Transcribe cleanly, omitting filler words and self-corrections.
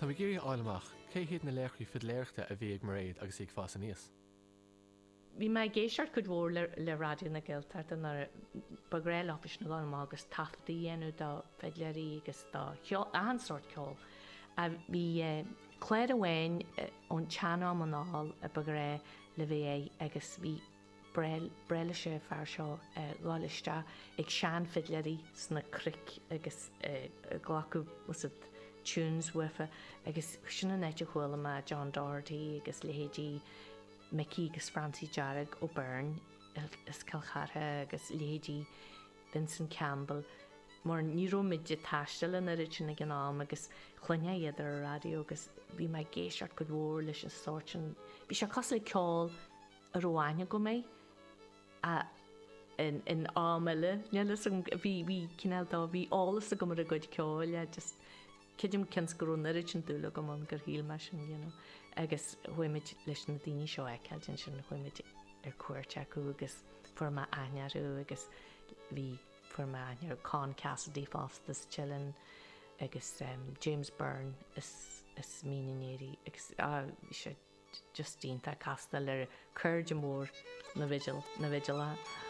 Tá géirí áileach, cé héad na léirchaí fid léirta a bhí ag mar réad agus ag fása níos. Bhí mai géisiart go bhór le radio na Gaeltacht an ar bagréil ofis na gáil agus taftaí dhéanú dá feidileirí agus dá ansort ceol. A bhí cléir amháin ón teanna manáil a bagré le bhé agus bhí breile sé fear seo gáiliste ag sean fidleirí sna cric agus ghlacu tunes wifa agus sinna nete chuil me John Doherty agus Lady Mickey agus Francie Jarrett ó Byrne is Calcharra agus Lady Vincent Campbell mar níró midide taistil in ritin ag an am agus chluine idir a radio agus bhí mai géisiart go bhór leis an sortin. Bhí se cos le ceáil a roáine go mé a in ámile bhí cinál dá bhí álas a go mar a goid ceáil just Kidim kins goúna ritin dúla go man gur híl me sin agus chuimiid leis na daoine seo ceiltin sin chuimiid ar cuairte acu agus forma ainearú agus bhí forma ainear Con Cassidy Foster's chilling agus James Byrne is mínéirí agus sé just dínta castal ar chuirde mór na vigil